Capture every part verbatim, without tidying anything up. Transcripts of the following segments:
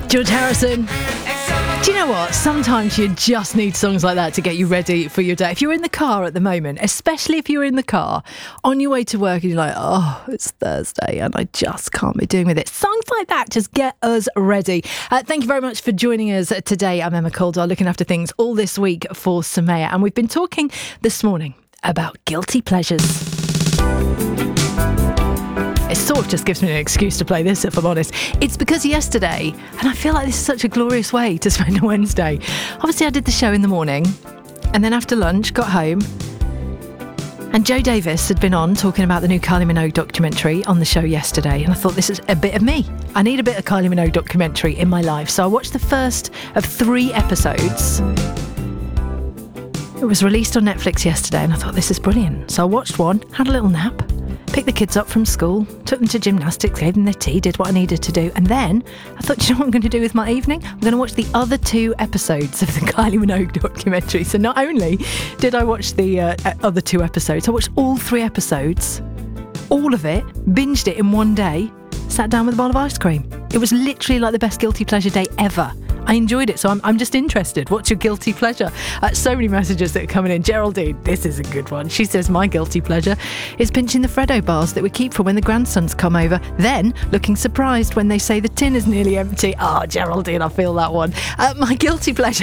George Harrison. Do you know what? Sometimes you just need songs like that to get you ready for your day. If you're in the car at the moment, especially if you're in the car on your way to work and you're like, oh, it's Thursday and I just can't be doing with it. Songs like that just get us ready. Uh, thank you very much for joining us today. I'm Emma Caldwell, looking after things all this week for Samaya. And we've been talking this morning about guilty pleasures. It sort of just gives me an excuse to play this, if I'm honest. It's because yesterday, and I feel like this is such a glorious way to spend a Wednesday. Obviously, I did the show in the morning, and then after lunch, got home, and Joe Davis had been on talking about the new Kylie Minogue documentary on the show yesterday, and I thought, this is a bit of me. I need a bit of Kylie Minogue documentary in my life. So I watched the first of three episodes. It was released on Netflix yesterday, and I thought, this is brilliant. So I watched one, had a little nap, picked the kids up from school, took them to gymnastics, gave them their tea, did what I needed to do. And then I thought, do you know what I'm going to do with my evening? I'm going to watch the other two episodes of the Kylie Minogue documentary. So not only did I watch the uh, other two episodes, I watched all three episodes, all of it, binged it in one day, sat down with a bowl of ice cream. It was literally like the best guilty pleasure day ever. I enjoyed it, so I'm, I'm just interested. What's your guilty pleasure? Uh, so many messages that are coming in. Geraldine, this is a good one. She says, my guilty pleasure is pinching the Freddo bars that we keep for when the grandsons come over, then looking surprised when they say the tin is nearly empty. Oh, Geraldine, I feel that one. Uh, my guilty pleasure...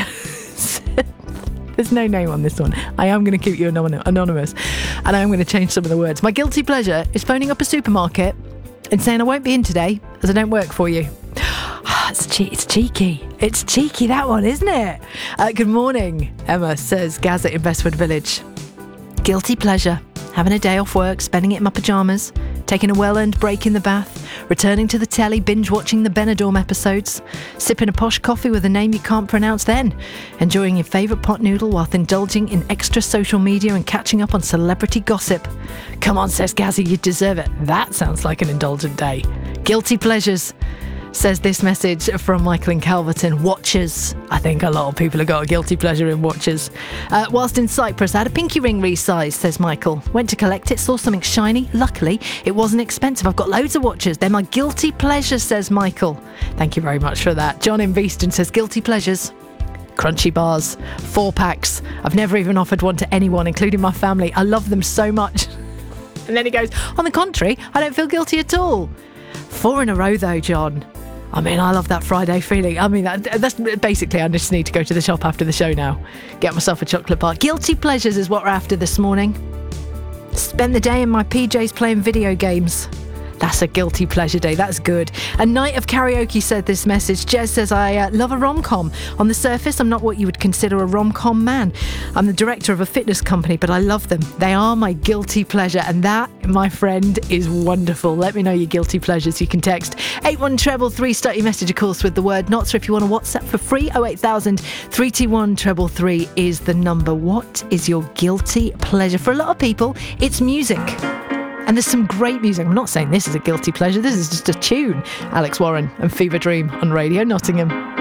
There's no name on this one. I am going to keep you anonymous, and I am going to change some of the words. My guilty pleasure is phoning up a supermarket and saying I won't be in today as I don't work for you. It's, che- it's cheeky. It's cheeky, that one, isn't it? Uh, good morning, Emma, says Gazette in Bestwood Village. Guilty pleasure. Having a day off work, spending it in my pyjamas, taking a well-earned break in the bath, returning to the telly, binge-watching the Benidorm episodes, sipping a posh coffee with a name you can't pronounce, then enjoying your favourite pot noodle whilst indulging in extra social media and catching up on celebrity gossip. Come on, says Gazzy, you deserve it. That sounds like an indulgent day. Guilty pleasures. Says this message from Michael in Calverton. Watches. I think a lot of people have got a guilty pleasure in watches. Uh, whilst in Cyprus, I had a pinky ring resized, says Michael. Went to collect it, saw something shiny. Luckily, it wasn't expensive. I've got loads of watches. They're my guilty pleasures, says Michael. Thank you very much for that. John in Beeston says guilty pleasures. Crunchy bars, four packs. I've never even offered one to anyone, including my family. I love them so much. And then he goes, on the contrary, I don't feel guilty at all. Four in a row though, John. I mean, I love that Friday feeling. I mean, that, that's basically, I just need to go to the shop after the show now. Get myself a chocolate bar. Guilty pleasures is what we're after this morning. Spend the day in my P Js playing video games. That's a guilty pleasure day. That's good. A night of karaoke, said this message. Jez says, I uh, love a rom-com. On the surface, I'm not what you would consider a rom-com man. I'm the director of a fitness company, but I love them. They are my guilty pleasure. And that, my friend, is wonderful. Let me know your guilty pleasures. You can text eight one treble three, start your message, of course, with the word not. So if you want to WhatsApp for free, oh eight thousand, three two one, treble three is the number. What is your guilty pleasure? For a lot of people, it's music. And there's some great music. I'm not saying this is a guilty pleasure. This is just a tune. Alex Warren and Fever Dream on Radio Nottingham.